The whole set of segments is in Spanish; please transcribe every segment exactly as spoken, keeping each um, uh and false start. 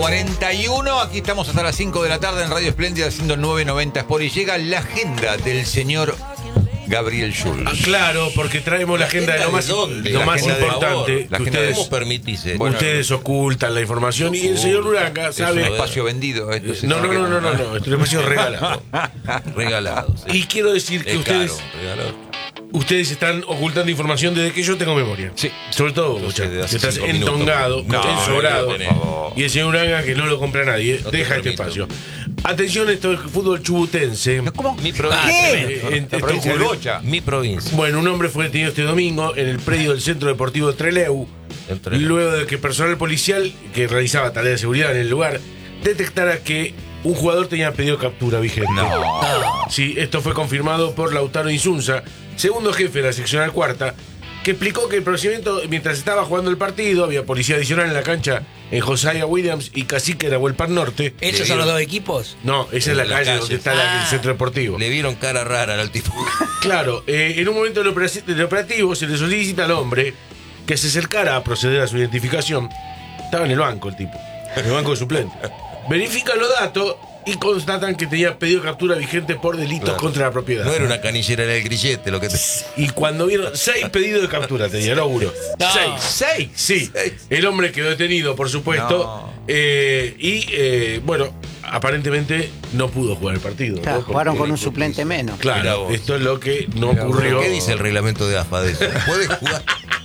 cuarenta y uno, aquí estamos hasta las cinco de la tarde en Radio Espléndida haciendo nueve noventa por y llega la agenda del señor Gabriel Schulz. Ah, claro, porque traemos la, la agenda, agenda de lo más, de lo la más importante. La que ustedes, ¿Cómo permitís eso? Bueno, ustedes ocultan la información y el señor Uranga sabe. Es un espacio vendido. Esto es no, no, no, no, no, no, es un espacio regalado. Regalado. Sí. Y quiero decir que es ustedes. Caro, regalado. Ustedes están ocultando información desde que yo tengo memoria. Sí. Sobre todo, Entonces, muchachos, que hace estás cinco entongado, minutos. No, ensobrado. no, Y el señor Uranga que no lo compra nadie. No te deja este permito. espacio. Atención, esto es fútbol chubutense. ¿Cómo? Mi provincia. Eh, en- La provincia de esto- Bocha. Mi provincia. Bueno, un hombre fue detenido este domingo en el predio del Centro Deportivo Trelew, Entre- luego de que personal policial que realizaba tareas de seguridad en el lugar detectara que un jugador tenía pedido captura vigente. No. Sí, esto fue confirmado por Lautaro Insunza, segundo jefe de la seccional cuarta, que explicó que el procedimiento, mientras estaba jugando el partido, había policía adicional en la cancha en Josiah Williams y Cacique de Nahuel Pan Norte. ¿Esos son los dos equipos? No, esa es la, La calle, calle. donde está la- el Ah. centro deportivo. Le vieron cara rara al tipo. Claro, eh, en un momento del operaci- del operativo se le solicita al hombre que se acercara a proceder a su identificación. Estaba en el banco el tipo, en el banco de suplente. Verifican los datos y constatan que tenía pedido captura vigente por delitos Claro. contra la propiedad. No era una canillera, era el grillete lo que te. Y cuando vieron seis pedidos de captura, tenía, no uno. No. Seis. ¿Seis? Sí. Seis. El hombre quedó detenido, por supuesto. No. eh, y eh, bueno, aparentemente no pudo jugar el partido. ¿no? Claro, Porque- jugaron con un suplente menos. Mirá Claro, vos. esto es lo que no Mirá vos. ocurrió. ¿Qué dice el reglamento de A F A de eso? ¿Puede jugar?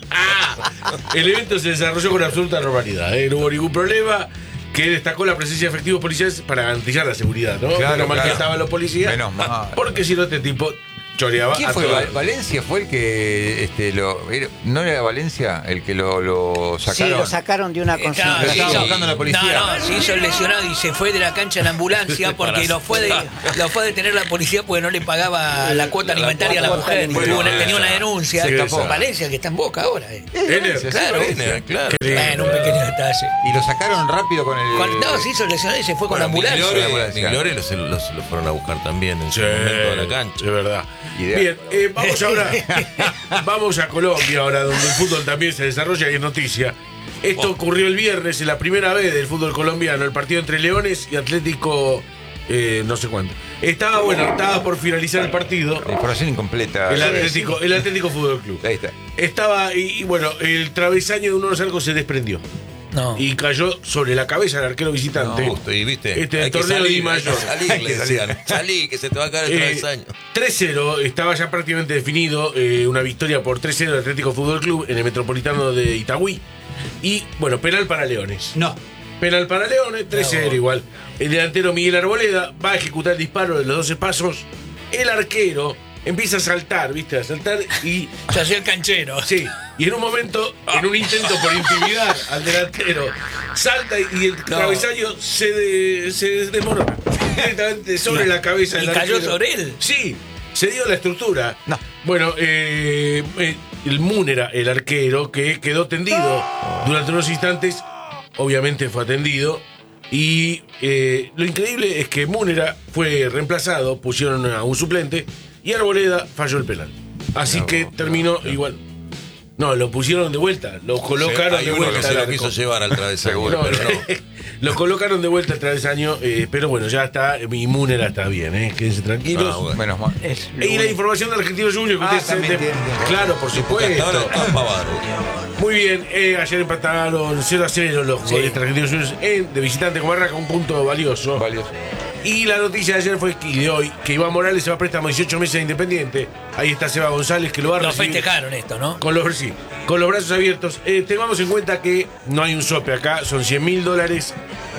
El evento se desarrolló con absoluta normalidad, ¿eh? No hubo ningún problema. Que destacó la presencia de efectivos policiales para garantizar la seguridad, ¿no? Claro, Menos mal que claro. estaban los policías. Menos mal. Porque si no, este tipo choreaba ¿Quién a fue? todos. Val- Valencia fue el que este, lo. era- ¿No era Valencia el que lo, lo Sí, sacaron? lo sacaron de una Estaba- consulta. Lo estaba sí, buscando la policía. No, no, se hizo el lesionado y se fue de la cancha en la ambulancia porque lo fue, de, lo fue a detener la policía porque no le pagaba la cuota alimentaria a la cuota mujer. Y alimentaria. tuvo una- tenía una denuncia. Se escapó. Valencia, que está en Boca ahora. eh. Ener, Sí, Claro. Valencia. Claro. Bueno, un pequeño detalle. Y lo sacaron rápido con el. Con- no, se hizo el lesionado y se fue con la ambulancia. La Miglore, ambulancia. Miglore los, los, los fueron a buscar también en su Sí, momento a la cancha. es verdad. Ideal. Bien, eh, vamos ahora. Vamos a Colombia ahora, donde el fútbol también se desarrolla y es noticia. Esto ocurrió el viernes, en la primera vez del fútbol colombiano, el partido entre Leones y Atlético, eh, no sé cuánto. Estaba bueno, estaba por finalizar el partido. La información incompleta. El Atlético, el Atlético Fútbol Club. Ahí está. Estaba, y, y bueno, el travesaño de uno de los arcos se desprendió. No. Y cayó sobre la cabeza del arquero visitante. No, justo, y viste. Este, hay el que torneo salir, Di Mayor. hay que salir, Hay que le decían. Salí, que se te va a caer el Eh, travesaño. tres cero, estaba ya prácticamente definido, eh, una victoria por tres cero del Atlético Fútbol Club en el Metropolitano de Itagüí. Y bueno, penal para Leones. No. Penal para Leones, tres cero igual. El delantero Miguel Arboleda va a ejecutar el disparo de los doce pasos. El arquero empieza a saltar, ¿viste? A saltar y. Se hacía el canchero. Sí, y en un momento, en un intento por intimidar al delantero, salta y el travesaño se, de- se desmorona directamente sobre la cabeza ¿Y del cayó arquero. sobre él? Sí, se dio la estructura. No. Bueno, eh, eh, el Múnera, el arquero, que quedó tendido durante unos instantes, obviamente fue atendido. Y eh, lo increíble es que Múnera fue reemplazado, pusieron a un suplente y Arboleda falló el penal. Así No, que no, terminó no. igual. No, lo pusieron de vuelta, lo colocaron Hay de uno vuelta. que se al lo arco. quiso llevar al travesaño, No, pero no. lo colocaron de vuelta al travesaño, eh, pero bueno, ya está, mi Múnera está bien, ¿eh? Quédense tranquilos. Ah, bueno. Menos mal. Es lo Y la único. información de Argentino Junior que Ah, ustedes se- también de- tiene. Claro, por Porque hasta ahora supuesto. está pavado. Muy bien, eh, ayer empataron cero a cero los Sí. futbolistas Argentinos Juniors en- de visitante con Barraca, un punto valioso. Valioso. Y la noticia de ayer fue que, y de hoy, que Iván Morales se va a préstamo dieciocho meses a Independiente. Ahí está Seba González, que lo va a Lo recibir festejaron esto, ¿no? con los, sí, con los brazos abiertos. Eh, tengamos en cuenta que no hay un sope acá, son cien mil dólares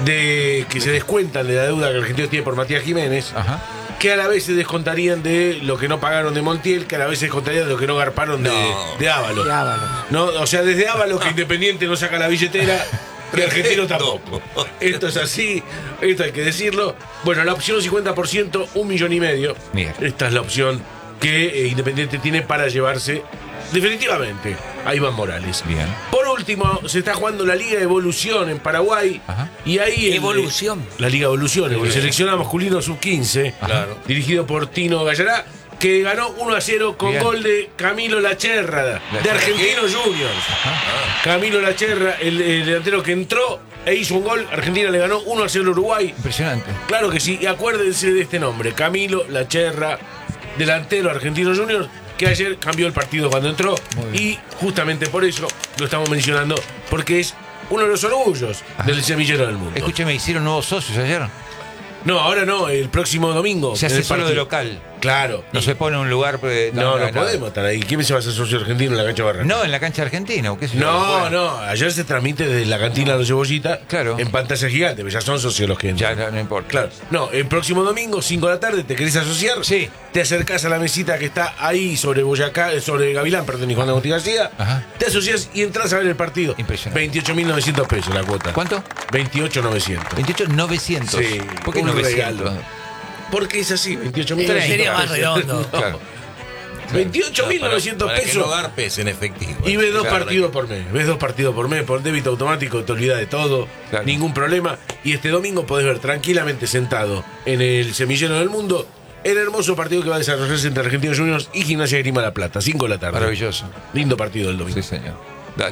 de, que se descuentan de la deuda que el argentino tiene por Matías Jiménez, Ajá. que a la vez se descontarían de lo que no pagaron de Montiel, que a la vez se descontarían de lo que no garparon de, No. de Ábalos. De Ábalos. ¿No? O sea, desde Ábalos que Independiente no saca la billetera, y Argentino tampoco. Esto es así, esto hay que decirlo. Bueno, la opción cincuenta por ciento, un millón y medio. Bien. Esta es la opción que eh, Independiente tiene para llevarse definitivamente a Iván Morales. Bien. Por último, se está jugando la Liga Evolución en Paraguay. Ajá. Y ahí el- Evolución. la Liga Evolución, el seleccionado masculino sub quince, Claro. dirigido por Tino Gallará, que ganó uno a cero con Bien. gol de Camilo Lacherra, de Lacherra. Argentinos Juniors. Camilo Lacherra, el, el delantero que entró e hizo un gol. Argentina le ganó uno a cero a Uruguay. Impresionante. Claro que sí, y acuérdense de este nombre, Camilo Lacherra, delantero argentino junior, que ayer cambió el partido cuando entró, y justamente por eso lo estamos mencionando, porque es uno de los orgullos Ajá. del semillero del mundo. Escúcheme, ¿hicieron nuevos socios ayer? No, ahora no, el próximo domingo. Se en hace el solo de partido. local. Claro. No se pone en un lugar... eh, No, no, nada. podemos estar ahí. ¿Quién se va a hacer socio argentino en la cancha Barranca? No, en la cancha argentina. ¿o qué sé yo? No, Bueno, no, ayer se transmite desde la cantina de los Cebollitas, Claro. en pantalla gigante, pero ya son socios los que Ya, entran. ya no importa. Claro. No, el próximo domingo, cinco de la tarde, ¿te querés asociar? Sí. Te acercás a la mesita que está ahí sobre Boyacá, sobre Gavilán, perdón, y Juan Agustín García. Ajá. Te asocias y entras a ver el partido. Impresionante. veintiocho mil novecientos pesos la cuota. ¿Cuánto? veintiocho mil novecientos. veintiocho mil novecientos. Sí, ¿Por qué un novecientos? regalo. Porque es así, veintiocho mil Pero novecientos. sería más redondo. Claro. veintiocho mil Para- novecientos para que pesos. no garpes en efectivo. Y ves dos Claro, partidos por mes. Ves dos partidos por mes, por débito automático, te olvidas de todo, Claro. ningún problema. Y este domingo podés ver tranquilamente sentado en el semillero del mundo el hermoso partido que va a desarrollarse entre Argentinos Juniors y Gimnasia de Grima La Plata, cinco de la tarde. Maravilloso. Lindo partido el domingo. Sí, señor. Dale.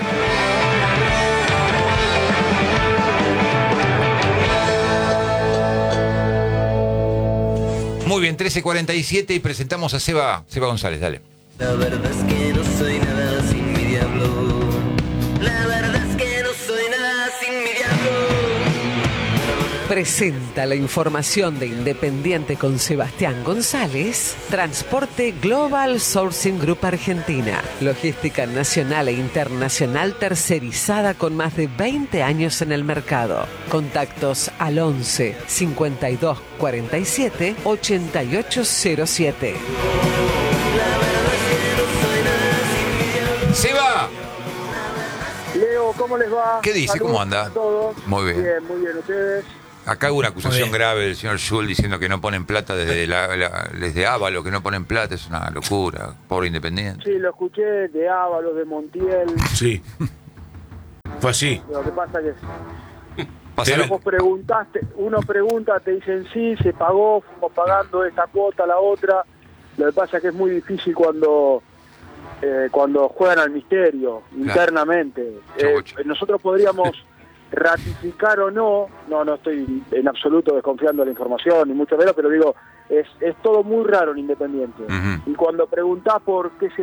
Muy bien, trece cuarenta y siete y presentamos a Seba, Seba González, dale. La verdad es que no soy nada sin mi diablo. La verdad es que no soy nada sin mi diablo. Presenta la información de Independiente con Sebastián González, Transporte Global Sourcing Group Argentina, logística nacional e internacional tercerizada con más de veinte años en el mercado. Contactos al once, cincuenta y dos, cuarenta y siete, ochenta y ocho cero siete. ¡Seba! Leo, ¿cómo les va? ¿Qué dice? Saludos ¿Cómo anda? a todos. Muy bien. Bien, muy bien. ¿Ustedes? Acá hubo una acusación Muy bien. grave del señor Schul diciendo que no ponen plata desde la, la- desde Ávalo, que no ponen plata, es una locura. Pobre Independiente. Sí, lo escuché de Ábalos, de Montiel. Sí. Fue así. Lo que pasa que Pasaron- vos preguntaste, uno pregunta, te dicen sí, se pagó, fuimos pagando esta cuota, la otra. Lo que pasa es que es muy difícil cuando eh, cuando juegan al misterio internamente. Eh, Chocho. nosotros podríamos ratificar o no, no, no estoy en absoluto desconfiando de la información, ni mucho menos, pero digo, es, es todo muy raro en Independiente. Ujú. Y cuando preguntás por qué se